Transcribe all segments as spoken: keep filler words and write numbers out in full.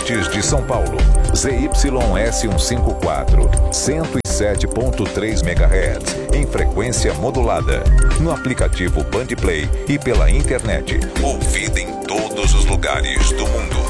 Bandeirantes de São Paulo. Z Y S cento e cinquenta e quatro, cento e sete ponto três megahertz, em frequência modulada. No aplicativo Bandplay e pela internet. Ouvida em todos os lugares do mundo.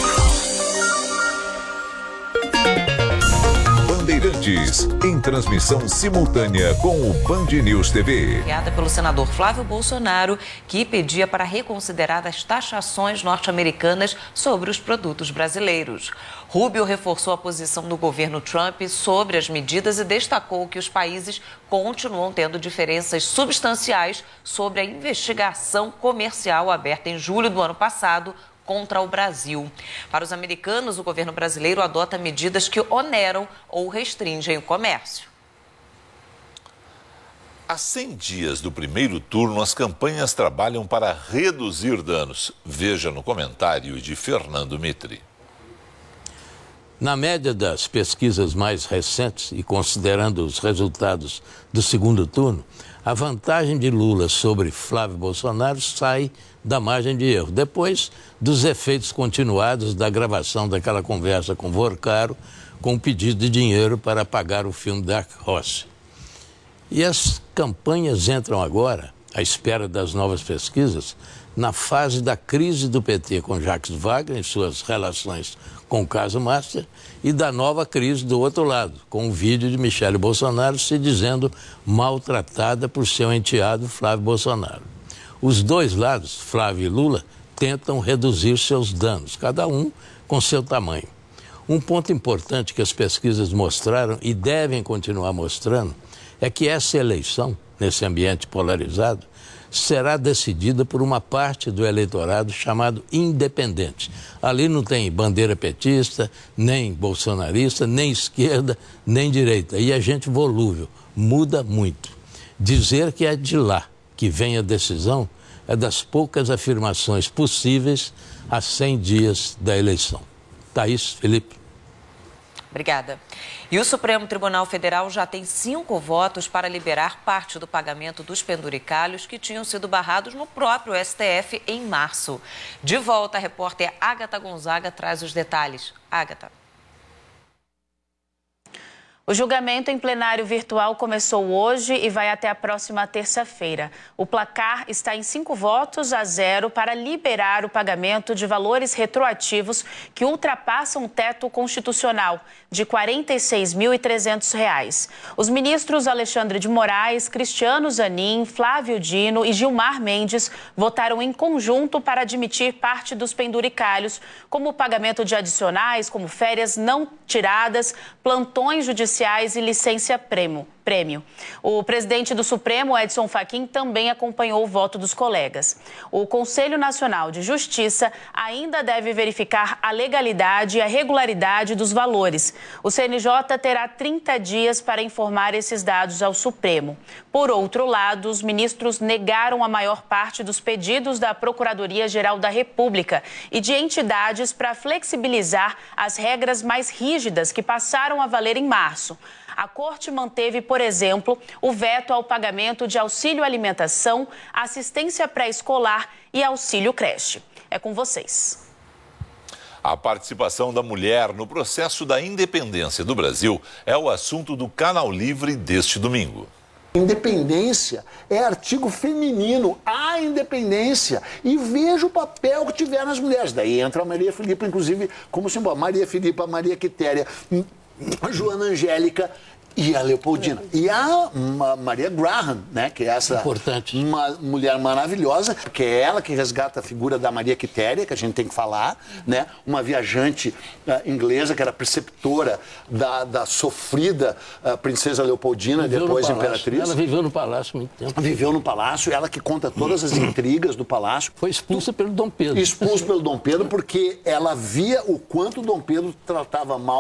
Bandeirantes, em transmissão simultânea com o Band News T V. Enviada pelo senador Flávio Bolsonaro, que pedia para reconsiderar as taxações norte-americanas sobre os produtos brasileiros. Rubio reforçou a posição do governo Trump sobre as medidas e destacou que os países continuam tendo diferenças substanciais sobre a investigação comercial aberta em julho do ano passado contra o Brasil. Para os americanos, o governo brasileiro adota medidas que oneram ou restringem o comércio. Há cem dias do primeiro turno, as campanhas trabalham para reduzir danos. Veja no comentário de Fernando Mitre. Na média das pesquisas mais recentes e considerando os resultados do segundo turno, a vantagem de Lula sobre Flávio Bolsonaro sai da margem de erro, depois dos efeitos continuados da gravação daquela conversa com Vorcaro, com o pedido de dinheiro para pagar o filme Dark Horse. E as campanhas entram agora, à espera das novas pesquisas, na fase da crise do P T com Jacques Wagner em suas relações com o caso Master e da nova crise do outro lado, com o vídeo de Michele Bolsonaro se dizendo maltratada por seu enteado Flávio Bolsonaro. Os dois lados, Flávio e Lula, tentam reduzir seus danos, cada um com seu tamanho. Um ponto importante que as pesquisas mostraram e devem continuar mostrando é que essa eleição, nesse ambiente polarizado, será decidida por uma parte do eleitorado chamado independente. Ali não tem bandeira petista, nem bolsonarista, nem esquerda, nem direita. E a gente volúvel, muda muito. Dizer que é de lá que vem a decisão é das poucas afirmações possíveis a cem dias da eleição. Thaís, Felipe. Obrigada. E o Supremo Tribunal Federal já tem cinco votos para liberar parte do pagamento dos penduricalhos que tinham sido barrados no próprio S T F em março. De volta, a repórter Ágata Gonzaga traz os detalhes. Ágata. O julgamento em plenário virtual começou hoje e vai até a próxima terça-feira. O placar está em cinco votos a zero para liberar o pagamento de valores retroativos que ultrapassam o teto constitucional de quarenta e seis mil e trezentos reais. Os ministros Alexandre de Moraes, Cristiano Zanin, Flávio Dino e Gilmar Mendes votaram em conjunto para admitir parte dos penduricalhos, como o pagamento de adicionais, como férias não tiradas, plantões judiciais e licença prêmio. Prêmio. O presidente do Supremo, Edson Fachin, também acompanhou o voto dos colegas. O Conselho Nacional de Justiça ainda deve verificar a legalidade e a regularidade dos valores. O C N J terá trinta dias para informar esses dados ao Supremo. Por outro lado, os ministros negaram a maior parte dos pedidos da Procuradoria-Geral da República e de entidades para flexibilizar as regras mais rígidas que passaram a valer em março. A Corte manteve, por exemplo, o veto ao pagamento de auxílio alimentação, assistência pré-escolar e auxílio creche. É com vocês. A participação da mulher no processo da independência do Brasil é o assunto do Canal Livre deste domingo. Independência é artigo feminino, a independência. E veja o papel que tiveram as mulheres. Daí entra a Maria Filipa, inclusive, como símbolo. Maria Filipa, Maria Quitéria, a Joana Angélica e a Leopoldina. E a Maria Graham, né, que é essa Importante. Uma mulher maravilhosa, que é ela que resgata a figura da Maria Quitéria, que a gente tem que falar, né, uma viajante uh, inglesa que era preceptora da, da sofrida uh, princesa Leopoldina, viveu depois palácio, imperatriz. Ela viveu no palácio há muito tempo. Viveu no palácio, ela que conta todas as intrigas do palácio. Foi expulsa pelo Dom Pedro. Expulsa pelo Dom Pedro porque ela via o quanto o Dom Pedro tratava mal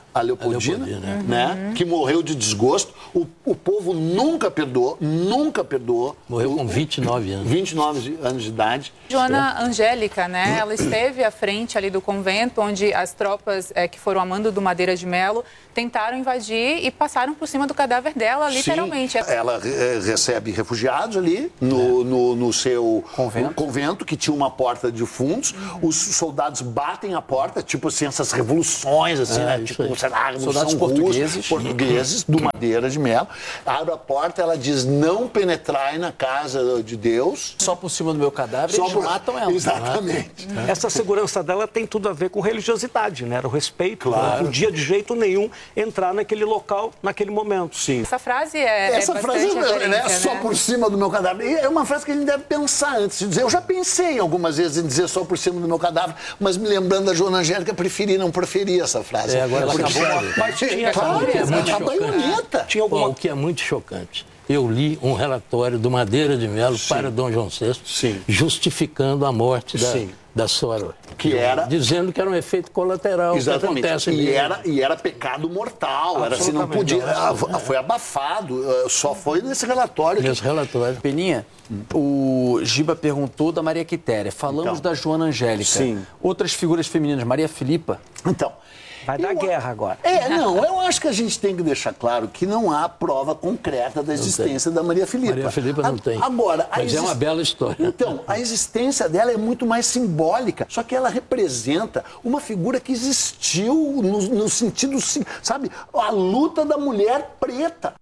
a Leopoldina, a Leopoldina né? Uhum. Que morreu de desgosto. O, o povo nunca perdoou, nunca perdoou. Morreu com vinte e nove anos. vinte e nove anos de idade. Joana Angélica, né? Ela esteve à frente ali do convento, onde as tropas é, que foram a mando do Madeira de Melo tentaram invadir e passaram por cima do cadáver dela, literalmente. Sim, ela é, recebe refugiados ali no, é. no, no seu convento. convento, que tinha uma porta de fundos. Uhum. Os soldados batem a porta, tipo assim, essas revoluções, assim, é, né? Tipo, sei lá, soldados portugueses. portugueses do Madeira de Melo. Abre a porta, ela diz, não penetrai na casa de Deus. Só por cima do meu cadáver, Só eles por... matam ela. Exatamente. É. Essa segurança dela tem tudo a ver com religiosidade, né? Era o respeito. Claro. Não podia de jeito nenhum entrar naquele local, naquele momento. Sim. Essa frase é Essa é frase é né? só né? por cima do meu cadáver. E é uma frase que a gente deve pensar antes de dizer. Eu já pensei algumas vezes em dizer só por cima do meu cadáver, mas me lembrando da Joana Angélica, preferi não proferir essa frase. É, agora ela acabou. Mas tinha, claro, é muito a baioneta. Tinha alguma... Bom, o que é muito chocante. Eu li um relatório do Madeira de Melo Sim. para Dom João sexto, Sim. justificando a morte da, da Sora. Que era... Dizendo que era um efeito colateral. Exatamente. Que acontece e, era, e era pecado mortal. Era assim, não podia... Não, foi abafado. Só foi nesse relatório. Nesse que... relatório. Peninha, hum. o Giba perguntou da Maria Quitéria. Falamos então. da Joana Angélica. Sim. Outras figuras femininas. Maria Filipa. Então... Vai dar eu, guerra agora. É, não, eu acho que a gente tem que deixar claro que não há prova concreta da existência da Maria Filipa. Maria Filipa não a, tem. Agora, Mas exist... é uma bela história. Então, a existência dela é muito mais simbólica, só que ela representa uma figura que existiu no, no sentido, sabe, a luta da mulher preta.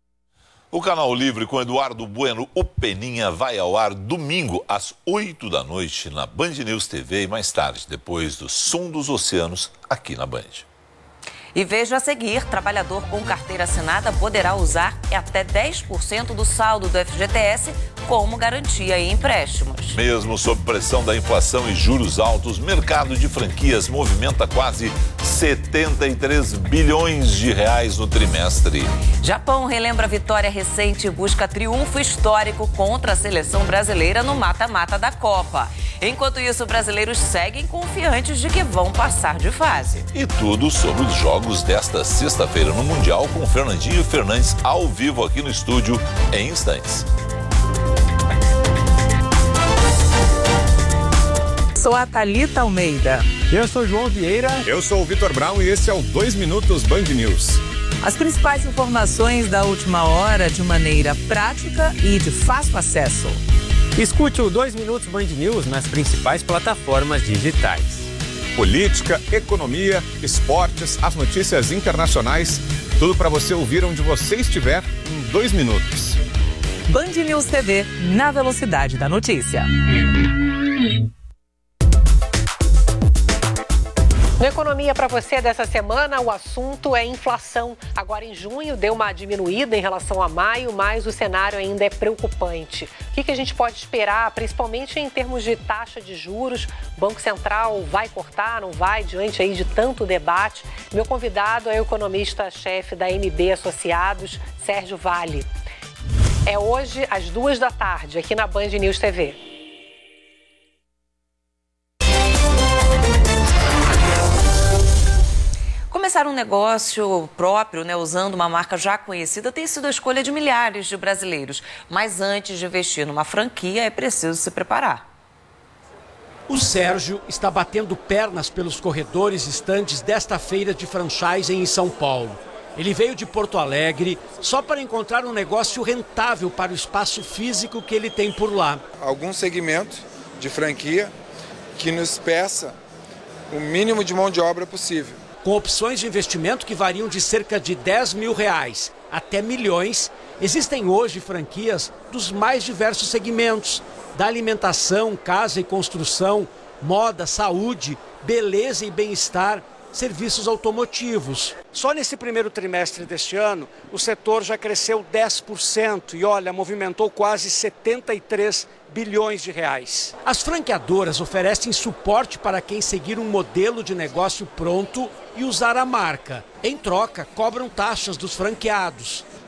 O Canal Livre com Eduardo Bueno, o Peninha, vai ao ar domingo às oito da noite na Band News T V e mais tarde, depois do Som dos Oceanos, aqui na Band. E veja a seguir, trabalhador com carteira assinada poderá usar até dez por cento do saldo do F G T S como garantia em empréstimos. Mesmo sob pressão da inflação e juros altos, o mercado de franquias movimenta quase setenta e três bilhões de reais no trimestre. Japão relembra a vitória recente e busca triunfo histórico contra a seleção brasileira no mata-mata da Copa. Enquanto isso, brasileiros seguem confiantes de que vão passar de fase. E tudo sobre os jogos desta sexta-feira no Mundial com Fernandinho Fernandes ao vivo aqui no estúdio em instantes. Sou a Thalita Almeida. Eu sou João Vieira. Eu sou o Vitor Brown e esse é o dois Minutos Band News. As principais informações da última hora de maneira prática e de fácil acesso. Escute o dois Minutos Band News nas principais plataformas digitais. Política, economia, esportes, as notícias internacionais, tudo para você ouvir onde você estiver em dois minutos. Band News T V, na velocidade da notícia. No Economia para você dessa semana, o assunto é inflação. Agora em junho deu uma diminuída em relação a maio, mas o cenário ainda é preocupante. O que, que a gente pode esperar, principalmente em termos de taxa de juros? O Banco Central vai cortar, não vai, diante aí de tanto debate? Meu convidado é o economista-chefe da M B Associados, Sérgio Vale. É hoje, às duas da tarde, aqui na Band News T V. Começar um negócio próprio, né, usando uma marca já conhecida, tem sido a escolha de milhares de brasileiros. Mas antes de investir numa franquia, é preciso se preparar. O Sérgio está batendo pernas pelos corredores e estandes desta feira de franchising em São Paulo. Ele veio de Porto Alegre só para encontrar um negócio rentável para o espaço físico que ele tem por lá. Algum segmento de franquia que nos peça o mínimo de mão de obra possível. Com opções de investimento que variam de cerca de dez mil reais até milhões, existem hoje franquias dos mais diversos segmentos, da alimentação, casa e construção, moda, saúde, beleza e bem-estar, serviços automotivos. Só nesse primeiro trimestre deste ano, o setor já cresceu dez por cento e, olha, movimentou quase setenta e três bilhões de reais. As franqueadoras oferecem suporte para quem seguir um modelo de negócio pronto e usar a marca. Em troca, cobram taxas dos franqueados.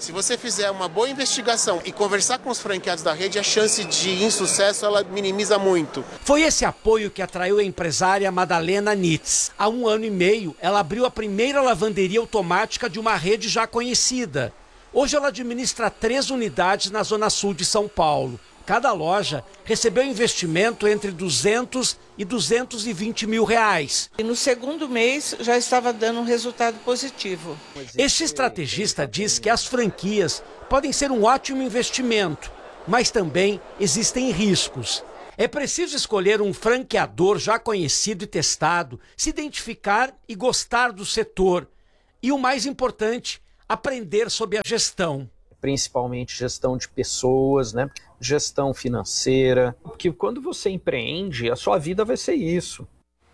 Se você fizer uma boa investigação e conversar com os franqueados da rede, a chance de insucesso ela minimiza muito. Foi esse apoio que atraiu a empresária Madalena Nitz. Há um ano e meio, ela abriu a primeira lavanderia automática de uma rede já conhecida. Hoje ela administra três unidades na zona sul de São Paulo. Cada loja recebeu investimento entre duzentos e duzentos e vinte mil reais. E no segundo mês já estava dando um resultado positivo. Este estrategista diz que as franquias podem ser um ótimo investimento, mas também existem riscos. É preciso escolher um franqueador já conhecido e testado, se identificar e gostar do setor. E o mais importante, aprender sobre a gestão. Principalmente gestão de pessoas, né? Gestão financeira, porque quando você empreende, a sua vida vai ser isso.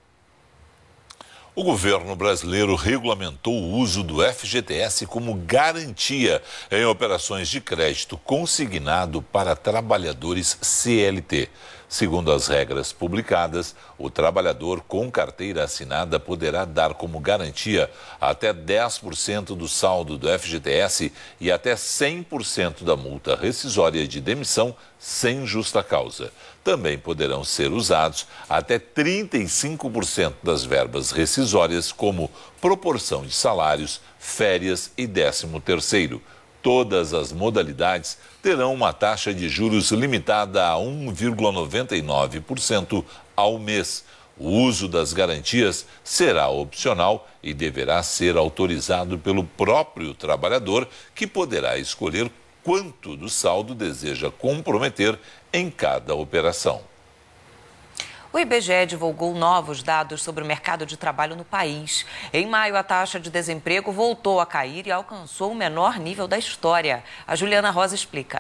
O governo brasileiro regulamentou o uso do F G T S como garantia em operações de crédito consignado para trabalhadores C L T. Segundo as regras publicadas, o trabalhador com carteira assinada poderá dar como garantia até dez por cento do saldo do F G T S e até cem por cento da multa rescisória de demissão sem justa causa. Também poderão ser usados até trinta e cinco por cento das verbas rescisórias como proporção de salários, férias e décimo terceiro. Todas as modalidades terão uma taxa de juros limitada a um vírgula noventa e nove por cento ao mês. O uso das garantias será opcional e deverá ser autorizado pelo próprio trabalhador, que poderá escolher quanto do saldo deseja comprometer em cada operação. O I B G E divulgou novos dados sobre o mercado de trabalho no país. Em maio, a taxa de desemprego voltou a cair e alcançou o menor nível da história. A Juliana Rosa explica.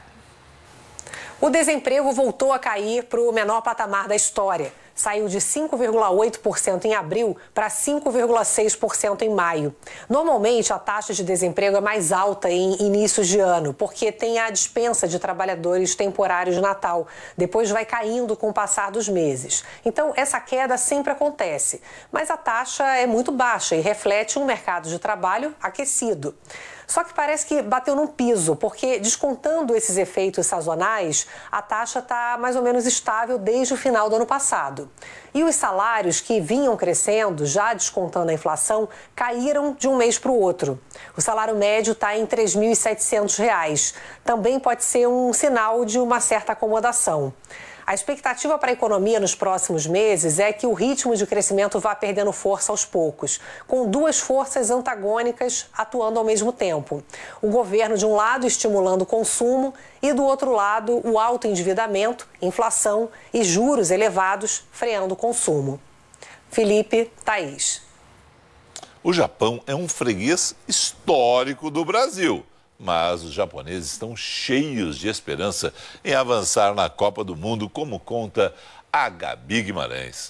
O desemprego voltou a cair para o menor patamar da história. Saiu de cinco vírgula oito por cento em abril para cinco vírgula seis por cento em maio. Normalmente, a taxa de desemprego é mais alta em inícios de ano, porque tem a dispensa de trabalhadores temporários de Natal. Depois vai caindo com o passar dos meses. Então, essa queda sempre acontece. Mas a taxa é muito baixa e reflete um mercado de trabalho aquecido. Só que parece que bateu num piso, porque descontando esses efeitos sazonais, a taxa está mais ou menos estável desde o final do ano passado. E os salários que vinham crescendo, já descontando a inflação, caíram de um mês para o outro. O salário médio está em três mil e setecentos reais. Também pode ser um sinal de uma certa acomodação. A expectativa para a economia nos próximos meses é que o ritmo de crescimento vá perdendo força aos poucos, com duas forças antagônicas atuando ao mesmo tempo. O governo, de um lado, estimulando o consumo e, do outro lado, o alto endividamento, inflação e juros elevados freando o consumo. Felipe, Thaís. O Japão é um freguês histórico do Brasil. Mas os japoneses estão cheios de esperança em avançar na Copa do Mundo, como conta a Gabi Guimarães.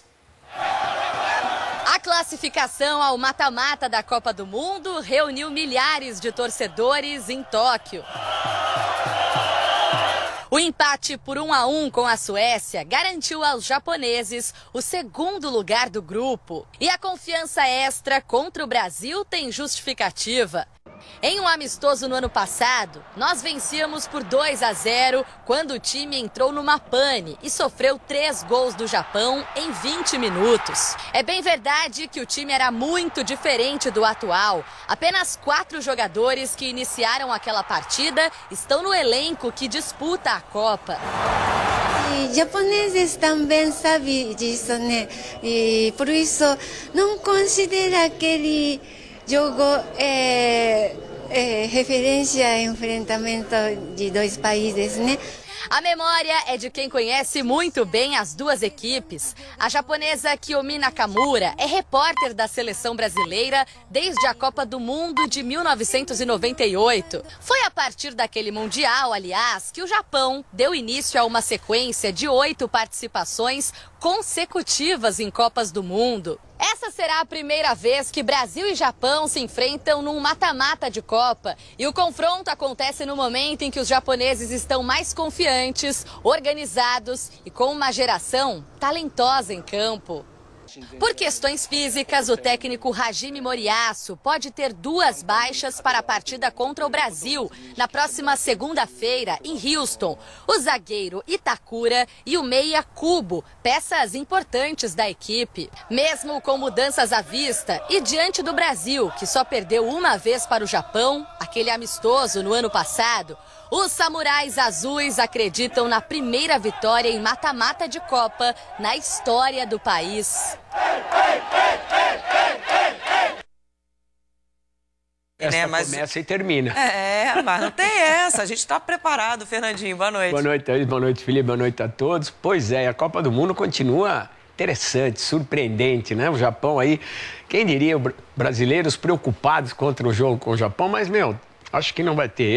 A classificação ao mata-mata da Copa do Mundo reuniu milhares de torcedores em Tóquio. O empate por um a um com a Suécia garantiu aos japoneses o segundo lugar do grupo. E a confiança extra contra o Brasil tem justificativa. Em um amistoso no ano passado, nós vencíamos por dois a zero quando o time entrou numa pane e sofreu três gols do Japão em vinte minutos. É bem verdade que o time era muito diferente do atual. Apenas quatro jogadores que iniciaram aquela partida estão no elenco que disputa a Copa. Os japoneses também sabem disso, né? E por isso não considera aquele jogo é, é, referência ao enfrentamento de dois países, né? A memória é de quem conhece muito bem as duas equipes. A japonesa Kiyomi Nakamura é repórter da seleção brasileira desde a Copa do Mundo de mil novecentos e noventa e oito. Foi a partir daquele Mundial, aliás, que o Japão deu início a uma sequência de oito participações consecutivas em Copas do Mundo. Essa será a primeira vez que Brasil e Japão se enfrentam num mata-mata de Copa. E o confronto acontece no momento em que os japoneses estão mais confiantes, organizados e com uma geração talentosa em campo. Por questões físicas, o técnico Hajime Moriyasu pode ter duas baixas para a partida contra o Brasil, na próxima segunda-feira, em Houston. O zagueiro Itakura e o meia Kubo, peças importantes da equipe. Mesmo com mudanças à vista e diante do Brasil, que só perdeu uma vez para o Japão, aquele amistoso no ano passado, os samurais azuis acreditam na primeira vitória em mata-mata de Copa na história do país. Essa né, mas... começa e termina. É, mas não tem essa. A gente está preparado, Fernandinho. Boa noite. Boa noite, Thaís. Boa noite, Felipe. Boa noite a todos. Pois é, a Copa do Mundo continua interessante, surpreendente, né? O Japão aí, quem diria, brasileiros preocupados contra o jogo com o Japão, mas, meu, acho que não vai ter